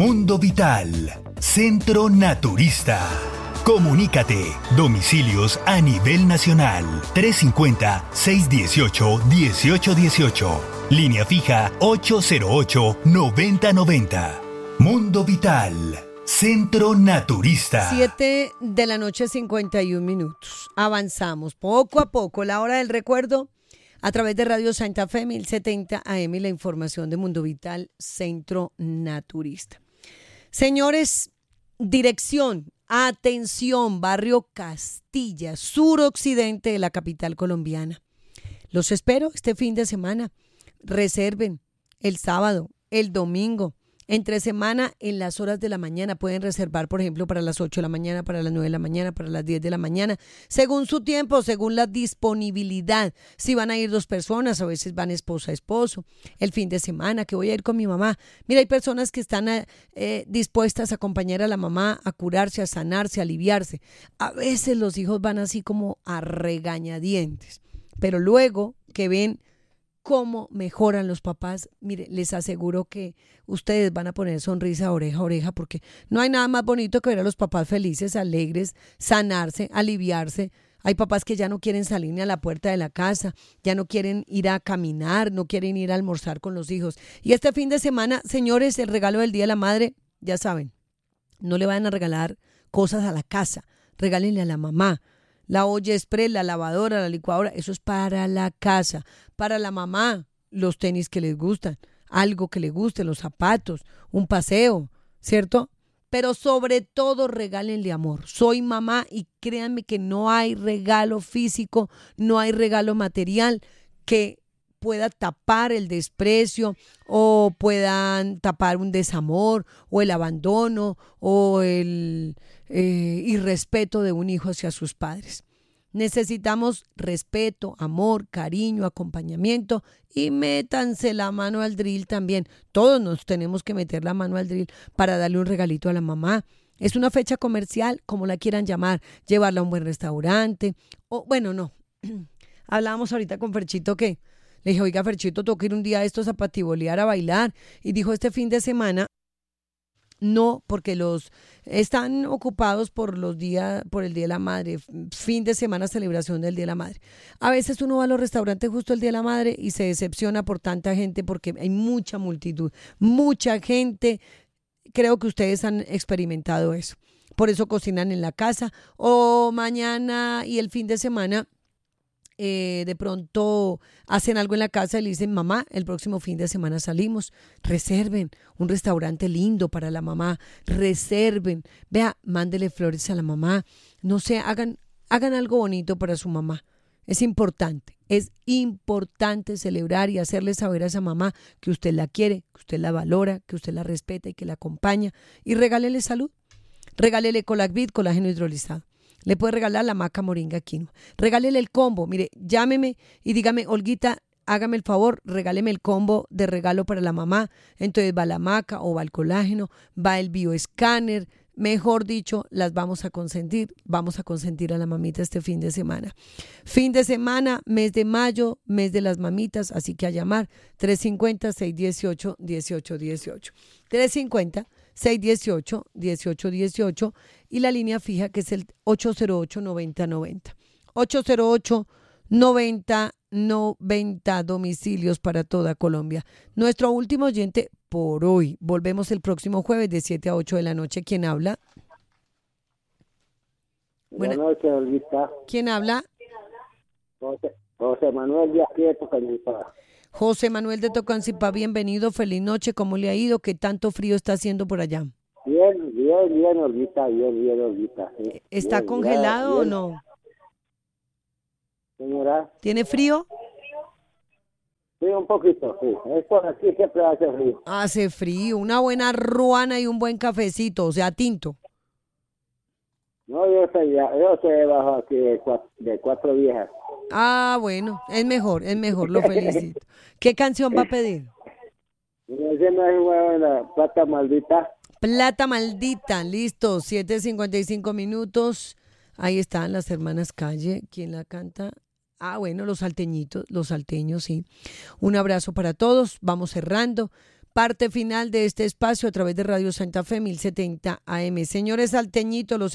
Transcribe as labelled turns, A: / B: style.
A: Mundo Vital, Centro Naturista. Comunícate. Domicilios a nivel nacional. 350-618-1818. Línea fija 808-9090. Mundo Vital, Centro Naturista.
B: 7:51 p.m. Avanzamos poco a poco. La hora del recuerdo a través de Radio Santa Fe 1070 AM y la información de Mundo Vital, Centro Naturista. Señores, dirección, atención, barrio Castilla, suroccidente de la capital colombiana. Los espero este fin de semana. Reserven el sábado, el domingo, entre semana en las horas de la mañana. Pueden reservar, por ejemplo, para las 8 de la mañana, para las 9 de la mañana, para las 10 de la mañana, según su tiempo, según la disponibilidad. Si van a ir 2 personas, a veces van esposa, esposo. El fin de semana, que voy a ir con mi mamá. Mira, hay personas que están dispuestas a acompañar a la mamá a curarse, a sanarse, a aliviarse. A veces los hijos van así como a regañadientes, pero luego que ven cómo mejoran los papás, mire, les aseguro que ustedes van a poner sonrisa oreja a oreja, porque no hay nada más bonito que ver a los papás felices, alegres, sanarse, aliviarse. Hay papás que ya no quieren salir ni a la puerta de la casa, ya no quieren ir a caminar, no quieren ir a almorzar con los hijos. Y este fin de semana, señores, el regalo del Día de la Madre, ya saben, no le van a regalar cosas a la casa, regálenle a la mamá. La olla express, la lavadora, la licuadora, eso es para la casa. Para la mamá, los tenis que les gustan, algo que le guste, los zapatos, un paseo, ¿cierto? Pero sobre todo regálenle amor. Soy mamá y créanme que no hay regalo físico, no hay regalo material que pueda tapar el desprecio o puedan tapar un desamor o el abandono o el irrespeto de un hijo hacia sus padres. Necesitamos respeto, amor, cariño, acompañamiento y métanse la mano al drill también. Todos nos tenemos que meter la mano al drill para darle un regalito a la mamá. Es una fecha comercial, como la quieran llamar, llevarla a un buen restaurante o bueno, no. Hablábamos ahorita con Ferchito que le dije, oiga Ferchito, tengo que ir un día a estos a patibolear, a bailar, y dijo este fin de semana no, porque los están ocupados por el Día de la Madre, fin de semana celebración del Día de la Madre. A veces uno va a los restaurantes justo el Día de la Madre y se decepciona por tanta gente porque hay mucha multitud, mucha gente. Creo que ustedes han experimentado eso. Por eso cocinan en la casa o mañana y el fin de semana de pronto hacen algo en la casa y le dicen, mamá, el próximo fin de semana salimos. Reserven un restaurante lindo para la mamá, reserven, vea, mándele flores a la mamá, no sé, hagan algo bonito para su mamá. Es importante celebrar y hacerle saber a esa mamá que usted la quiere, que usted la valora, que usted la respeta y que la acompaña, y regálele salud, regálele Colacvit, colágeno hidrolizado. Le puede regalar la maca moringa quinoa. Regálele el combo. Mire, llámeme y dígame, Olguita, hágame el favor, regáleme el combo de regalo para la mamá. Entonces va la maca o va el colágeno, va el bioescáner. Mejor dicho, las vamos a consentir. Vamos a consentir a la mamita este fin de semana. Fin de semana, mes de mayo, mes de las mamitas. Así que a llamar 350-618-1818. 350-618-1818 y la línea fija que es el 808-9090. 808-9090, domicilios para toda Colombia. Nuestro último oyente por hoy. Volvemos el próximo jueves de 7 a 8 de la noche. ¿Quién habla?
C: Buenas noches, Olguita.
B: ¿Quién habla?
C: José Manuel de aquí de Tocancipá.
B: José Manuel de Tocancipá, bienvenido, feliz noche. ¿Cómo le ha ido? ¿Qué tanto frío está haciendo por allá?
C: Bien, Olguita, bien, Olguita. Sí.
B: ¿Está
C: bien,
B: congelado
C: bien.
B: o no?
C: Señora.
B: ¿Tiene frío?
C: Sí, un poquito, sí. Es por aquí siempre hace frío.
B: Hace frío, una buena ruana y un buen cafecito, o sea, tinto.
C: No, yo soy bajo aquí de cuatro viejas.
B: Ah, bueno, es mejor, lo felicito. ¿Qué canción va a pedir?
C: Ese no es la plata maldita.
B: Plata maldita, listo, 7:55 p.m. Ahí están las hermanas Calle. ¿Quién la canta? Ah, bueno, los salteños, sí. Un abrazo para todos. Vamos cerrando. parte final de este espacio a través de Radio Santa Fe 1070 AM. Señores salteñitos, los